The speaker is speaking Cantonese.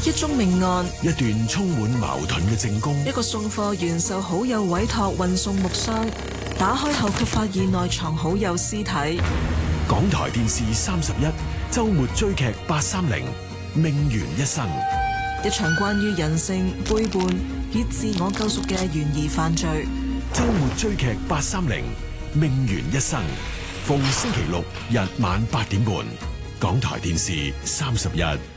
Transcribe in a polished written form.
一宗命案， 一段充滿矛盾嘅證供， 一個送貨員受好友委託運送木箱，打開後卻發現內藏好友屍體。 港台電視31周末追劇830命懸一生， 一場關於人性背叛與自我救贖嘅懸疑犯罪。 周末追劇830命懸一生，逢星期六日晚8點半，港台電視31。